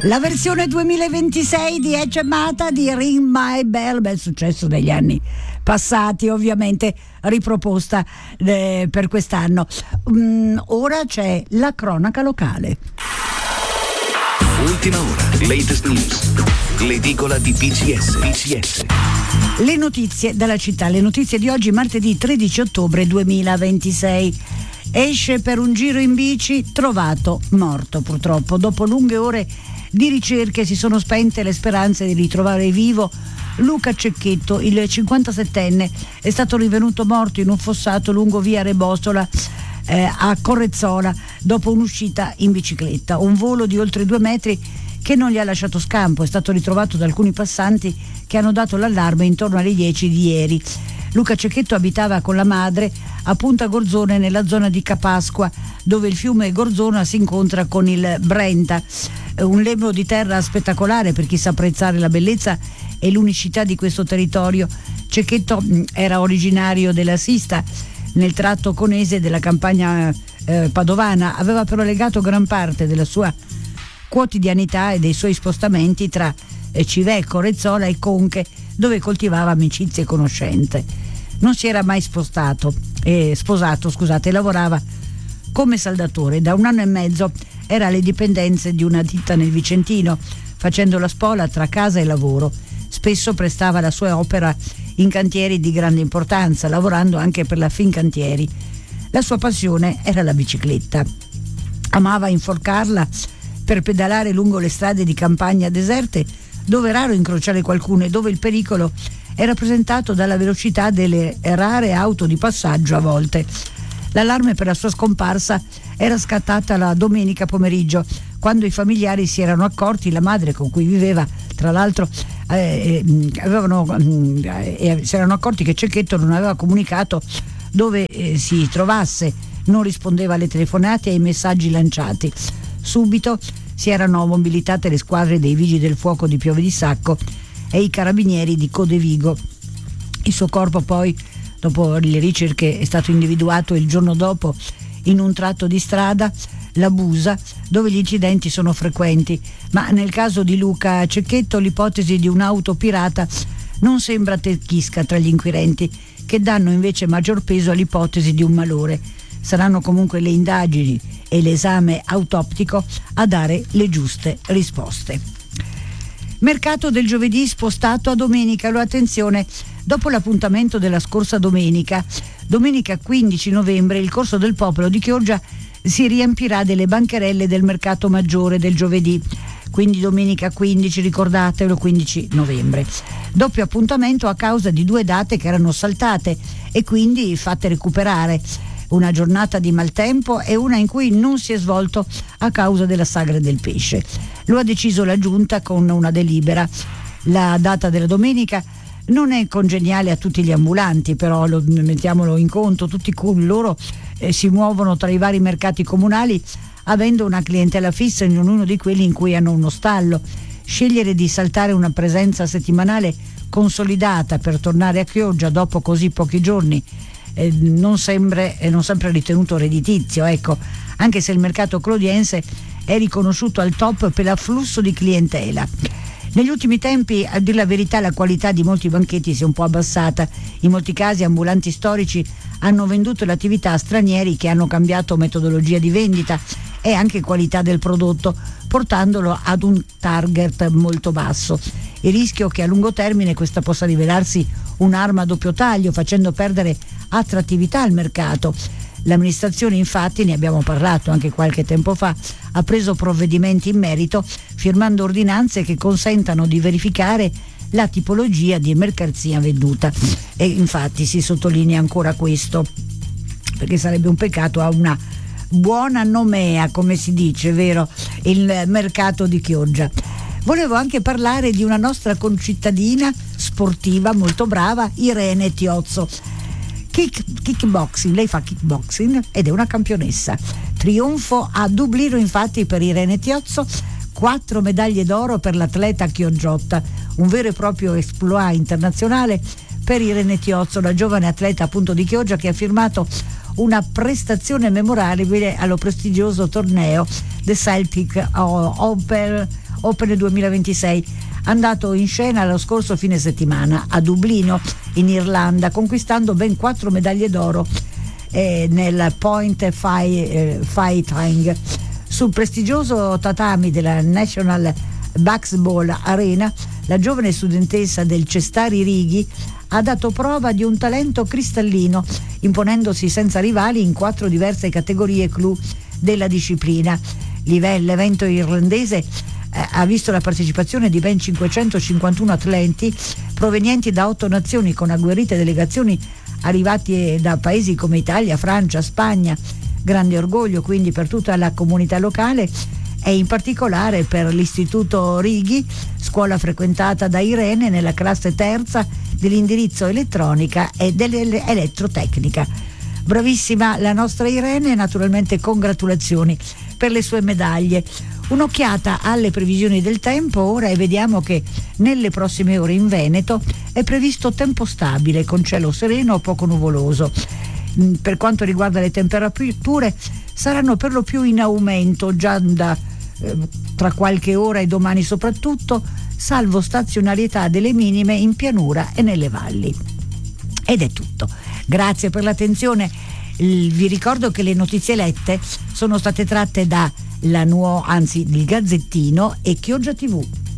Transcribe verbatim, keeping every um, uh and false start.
La versione duemilaventisei di Ece Mata di Ring My Bell, bel successo degli anni passati, ovviamente riproposta eh, per quest'anno. Mm, ora c'è la cronaca locale. Ultima ora, latest news, l'edicola di P C S. P C S. Le notizie dalla città, le notizie di oggi, martedì tredici ottobre duemilaventisei. Esce per un giro in bici, trovato morto purtroppo. Dopo lunghe ore di ricerche si sono spente le speranze di ritrovare vivo Luca Cecchetto. Il cinquantasettenne è stato rinvenuto morto in un fossato lungo via Rebosola eh, a Correzzola dopo un'uscita in bicicletta. Un volo di oltre due metri che non gli ha lasciato scampo. È stato ritrovato da alcuni passanti che hanno dato l'allarme intorno alle dieci di ieri. Luca Cecchetto abitava con la madre a Punta Gorzone, nella zona di Capasqua, dove il fiume Gorzona si incontra con il Brenta. Un lembo di terra spettacolare per chi sa apprezzare la bellezza e l'unicità di questo territorio. Cecchetto era originario della Sista, nel tratto conese della campagna eh, padovana. Aveva però legato gran parte della sua quotidianità e dei suoi spostamenti tra eh, Civè, Correzzola e Conche, dove coltivava amicizie e conoscenze. Non si era mai spostato, eh, sposato, scusate, e lavorava come saldatore. Da un anno e mezzo era alle dipendenze di una ditta nel Vicentino, facendo la spola tra casa e lavoro. Spesso prestava la sua opera in cantieri di grande importanza, lavorando anche per la Fincantieri. La sua passione era la bicicletta. Amava inforcarla per pedalare lungo le strade di campagna deserte, dove è raro incrociare qualcuno e dove il pericolo è rappresentato dalla velocità delle rare auto di passaggio a volte. L'allarme per la sua scomparsa era scattata la domenica pomeriggio, quando i familiari si erano accorti, la madre con cui viveva tra l'altro eh, avevano, eh, si erano accorti che Cecchetto non aveva comunicato dove eh, si trovasse, non rispondeva alle telefonate e ai messaggi lanciati. Subito si erano mobilitate le squadre dei vigili del fuoco di Piove di Sacco e i carabinieri di Codevigo. Il suo corpo poi, dopo le ricerche, è stato individuato il giorno dopo in un tratto di strada, la Busa, dove gli incidenti sono frequenti, ma nel caso di Luca Cecchetto l'ipotesi di un'auto pirata non sembra tecchisca tra gli inquirenti, che danno invece maggior peso all'ipotesi di un malore. Saranno comunque le indagini e l'esame autoptico a dare le giuste risposte. Mercato del giovedì spostato a domenica. Allora, attenzione, dopo l'appuntamento della scorsa domenica, domenica quindici novembre, il Corso del Popolo di Chioggia si riempirà delle bancherelle del mercato maggiore del giovedì, quindi domenica quindici, ricordatelo, quindici novembre. Doppio appuntamento a causa di due date che erano saltate e quindi fatte recuperare. Una giornata di maltempo e una in cui non si è svolto a causa della sagra del pesce. Lo ha deciso la Giunta con una delibera. La data della domenica non è congeniale a tutti gli ambulanti, però lo, mettiamolo in conto, tutti loro eh, si muovono tra i vari mercati comunali avendo una clientela fissa in ognuno di quelli in cui hanno uno stallo. Scegliere di saltare una presenza settimanale consolidata per tornare a Chioggia dopo così pochi giorni Eh, non, sempre, eh, non sempre ritenuto redditizio, ecco, anche se il mercato clodiense è riconosciuto al top per l'afflusso di clientela. Negli ultimi tempi, a dir la verità, la qualità di molti banchetti si è un po' abbassata. In molti casi ambulanti storici hanno venduto l'attività a stranieri che hanno cambiato metodologia di vendita e anche qualità del prodotto, portandolo ad un target molto basso. Il rischio che a lungo termine questa possa rivelarsi un'arma a doppio taglio, facendo perdere attrattività al mercato. L'amministrazione, infatti, ne abbiamo parlato anche qualche tempo fa, ha preso provvedimenti in merito, firmando ordinanze che consentano di verificare la tipologia di mercanzia venduta. E infatti si sottolinea ancora questo, perché sarebbe un peccato a una buona nomea, come si dice, vero, il mercato di Chioggia. Volevo anche parlare di una nostra concittadina sportiva molto brava, Irene Tiozzo. Kick, kickboxing, lei fa kickboxing ed è una campionessa. Trionfo a Dublino infatti per Irene Tiozzo, quattro medaglie d'oro per l'atleta chioggiotta, un vero e proprio exploit internazionale per Irene Tiozzo, la giovane atleta appunto di Chioggia che ha firmato una prestazione memorabile allo prestigioso torneo The Celtic Open, Open duemilaventisei, andato in scena lo scorso fine settimana a Dublino in Irlanda, conquistando ben quattro medaglie d'oro eh, nel point fight, eh, fighting. Sul prestigioso tatami della National Basketball Arena, la giovane studentessa del Cestari Righi ha dato prova di un talento cristallino, imponendosi senza rivali in quattro diverse categorie clou della disciplina. L'evento irlandese eh, ha visto la partecipazione di ben cinquecentocinquantuno atleti provenienti da otto nazioni, con agguerrite delegazioni arrivati da paesi come Italia, Francia, Spagna. Grande orgoglio quindi per tutta la comunità locale e in particolare per l'Istituto Righi, scuola frequentata da Irene nella classe terza dell'indirizzo elettronica e dell'elettrotecnica. Bravissima la nostra Irene, naturalmente congratulazioni per le sue medaglie. Un'occhiata alle previsioni del tempo ora e vediamo che nelle prossime ore in Veneto è previsto tempo stabile con cielo sereno o poco nuvoloso. Per quanto riguarda le temperature, saranno per lo più in aumento già da eh, tra qualche ora e domani soprattutto, salvo stazionarietà delle minime in pianura e nelle valli. Ed è tutto. Grazie per l'attenzione. Vi ricordo che le notizie lette sono state tratte da la nuova, anzi il Gazzettino e Chioggia tivù.